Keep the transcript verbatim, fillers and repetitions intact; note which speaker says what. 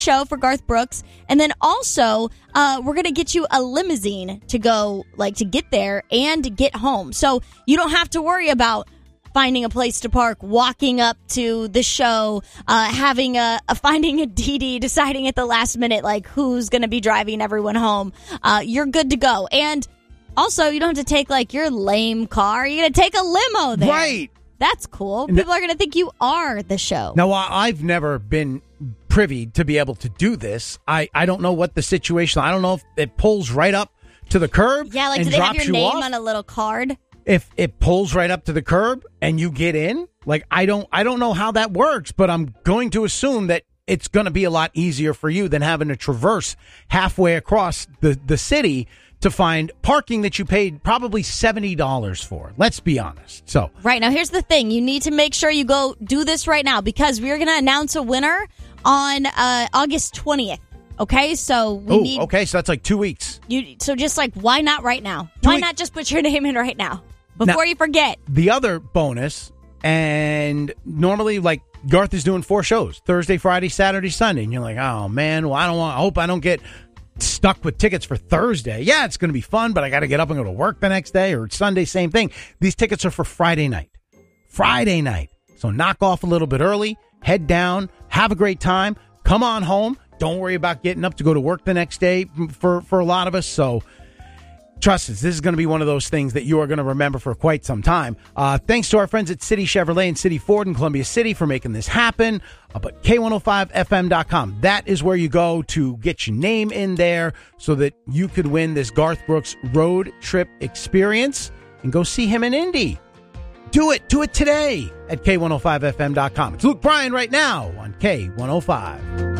Speaker 1: show for Garth Brooks, and then also uh, we're gonna get you a limousine to go, like, to get there and to get home, so you don't have to worry about finding a place to park, walking up to the show, uh, having a, a finding a D D, deciding at the last minute like who's gonna be driving everyone home. Uh, you're good to go, and also you don't have to take like your lame car. You're gonna take a limo there,
Speaker 2: right?
Speaker 1: That's cool. People are going to think you are the show.
Speaker 2: Now, I've never been privy to be able to do this. I, I don't know what the situation, I don't know if it pulls right up to the curb.
Speaker 1: Yeah, like
Speaker 2: and
Speaker 1: do they have
Speaker 2: drops
Speaker 1: your
Speaker 2: you
Speaker 1: name
Speaker 2: off?
Speaker 1: on a little card?
Speaker 2: If it pulls right up to the curb and you get in, like I don't I don't know how that works, but I'm going to assume that it's going to be a lot easier for you than having to traverse halfway across the, the city to find parking that you paid probably seventy dollars for. Let's be honest. So
Speaker 1: right now, here's the thing. You need to make sure you go do this right now because we're going to announce a winner on uh, August twentieth. Okay, so we
Speaker 2: Ooh,
Speaker 1: need.
Speaker 2: Okay, so that's like two weeks.
Speaker 1: You so just like why not right now?
Speaker 2: Two
Speaker 1: why
Speaker 2: weeks.
Speaker 1: not just put your name in right now before
Speaker 2: Now,
Speaker 1: you forget?
Speaker 2: The other bonus, and normally like Garth is doing four shows: Thursday, Friday, Saturday, Sunday, and you're like, oh man, well I don't want. I hope I don't get stuck with tickets for Thursday. Yeah, it's going to be fun, but I got to get up and go to work the next day, or Sunday, same thing. These tickets are for Friday night. Friday night. So knock off a little bit early, head down, have a great time, come on home. Don't worry about getting up to go to work the next day for, for a lot of us. So trust us, this is going to be one of those things that you are going to remember for quite some time. Uh, thanks to our friends at City Chevrolet and City Ford in Columbia City for making this happen. Uh, but K one oh five F M dot com, that is where you go to get your name in there so that you could win this Garth Brooks road trip experience and go see him in Indy. Do it. Do it today at K one oh five F M dot com. It's Luke Bryan right now on K one oh five.